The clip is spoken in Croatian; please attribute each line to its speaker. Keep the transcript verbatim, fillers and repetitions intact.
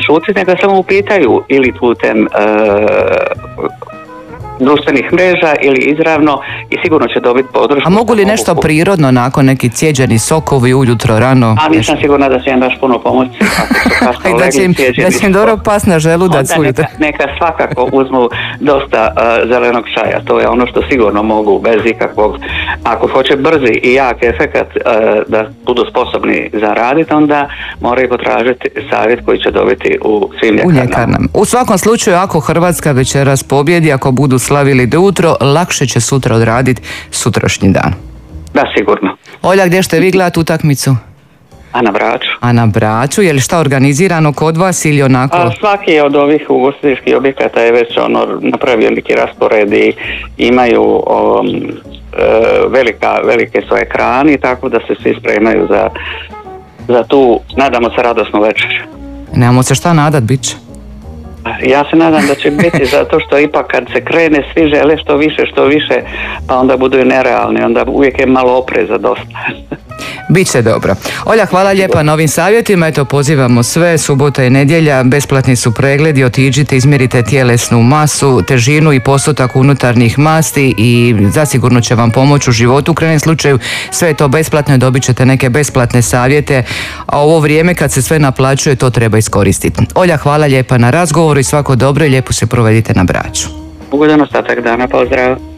Speaker 1: šutiti, nego samo upitaju ili putem e, društvenih mreža ili izravno i sigurno će dobiti podršku.
Speaker 2: A mogu li nešto mogu... prirodno nakon neki cijeđeni sokovi ujutro rano?
Speaker 1: A nisam sigurna da će im baš puno pomoći.
Speaker 2: I da će im, da će im dobro pas na želudac ujutro.
Speaker 1: Neka, neka svakako uzmu dosta uh, zelenog čaja. To je ono što sigurno mogu bez ikakvog. Ako hoće brzi i jak efekat uh, da budu sposobni za raditi, onda moraju potražiti savjet koji će dobiti u svim ljekarnama. U ljekarnama.
Speaker 2: U svakom slučaju, ako Hrvatska večeras pobjedi, ako budu slavili do jutro, lakše će sutra odraditi sutrašnji dan.
Speaker 1: Da, sigurno.
Speaker 2: Olja, gdje ćete vi gledati utakmicu?
Speaker 1: A na Braču.
Speaker 2: A na Braču, je li šta organizirano kod vas ili onako?
Speaker 1: A svaki od ovih ugostiteljskih objekata je već ono napravio neki raspored i imaju um, velika, velike su ekrani, tako da se svi spremaju za, za tu, nadamo se, radosnu večer.
Speaker 2: Nemamo se šta nadat, bit će.
Speaker 1: Ja se nadam da će biti, zato što ipak kad se krene svi žele što više, što više, pa onda budu i nerealni, onda uvijek je malo opreza dosta.
Speaker 2: Biće dobro. Olja, hvala lijepa na ovim savjetima. Eto, pozivamo sve, subota i nedjelja, besplatni su pregledi, otiđite, izmjerite tjelesnu masu, težinu i postotak unutarnjih masti i zasigurno će vam pomoći u životu. U krajnjem slučaju sve je to besplatno i dobit ćete neke besplatne savjete, a ovo vrijeme kad se sve naplaćuje to treba iskoristiti. Olja, hvala lijepa na razgovoru i svako dobro i lijepo se provedite na Braču.
Speaker 1: Ugodan ostatak dana, pozdrav.